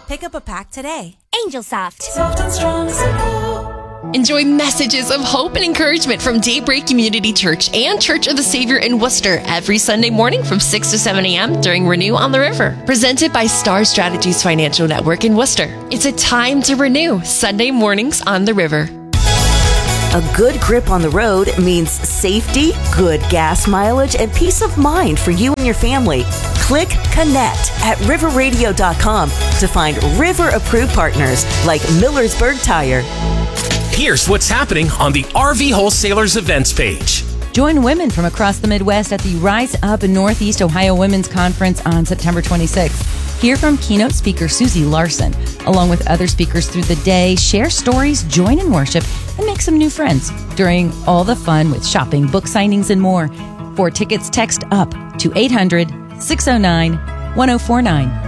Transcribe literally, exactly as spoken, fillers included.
Pick up a pack today. Angel Soft. Soft and strong, so Enjoy messages of hope and encouragement from Daybreak Community Church and Church of the Savior in Worcester every Sunday morning from six to seven a.m. during Renew on the River. Presented by Star Strategies Financial Network in Worcester. It's a time to renew. Sunday mornings on the river. A good grip on the road means safety, good gas mileage, and peace of mind for you and your family. Click Connect at river radio dot com to find River-approved partners like Millersburg Tire. Here's what's happening on the R V Wholesalers events page. Join women from across the Midwest at the Rise Up Northeast Ohio Women's Conference on September twenty-sixth. Hear from keynote speaker Susie Larson, along with other speakers through the day, share stories, join in worship, and make some new friends during all the fun with shopping, book signings, and more. For tickets, text UP to eight hundred, six oh nine, one oh four nine.